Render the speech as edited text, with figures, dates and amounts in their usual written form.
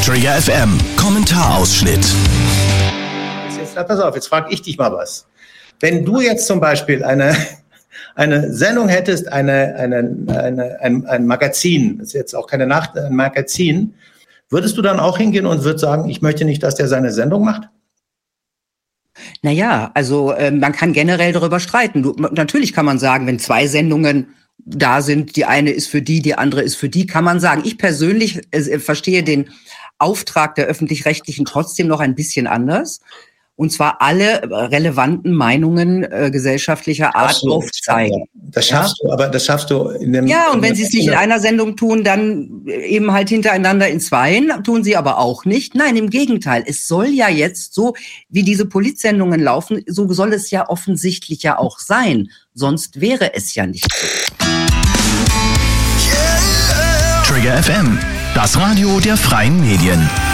Trigger FM, Kommentarausschnitt. Jetzt pass auf, jetzt frage ich dich mal was. Wenn du jetzt zum Beispiel eine Sendung hättest, ein Magazin, das ist jetzt auch keine Nacht, ein Magazin, würdest du dann auch hingehen und würdest sagen, ich möchte nicht, dass der seine Sendung macht? Naja, also man kann generell darüber streiten. Natürlich kann man sagen, wenn zwei Sendungen da sind, die eine ist für die andere ist für die, kann man sagen. Ich persönlich verstehe den Auftrag der Öffentlich-Rechtlichen trotzdem noch ein bisschen anders. Und zwar alle relevanten Meinungen gesellschaftlicher Art aufzeigen. Das schaffst du, aber das schaffst du in dem... Ja, und wenn sie es nicht in einer Sendung tun, dann eben halt hintereinander in zweien, tun sie aber auch nicht. Nein, im Gegenteil. Es soll ja jetzt so, wie diese Politsendungen laufen, so soll es ja offensichtlich ja auch sein. Sonst wäre es ja nicht so. Trigger FM, das Radio der freien Medien.